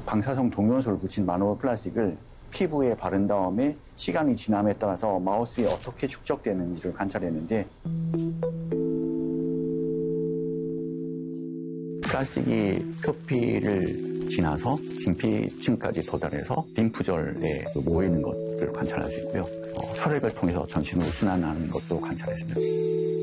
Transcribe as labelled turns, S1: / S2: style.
S1: 방사성 동요소를 붙인 마노플라스틱을 피부에 바른 다음에 시간이 지남에 따라서 마우스에 어떻게 축적되는지를 관찰했는데 플라스틱이 표피를 지나서 진피층까지 도달해서 림프절에 모이는 것들을 관찰할 수 있고요. 혈액을 통해서 전신으로 순환하는 것도 관찰했습니다.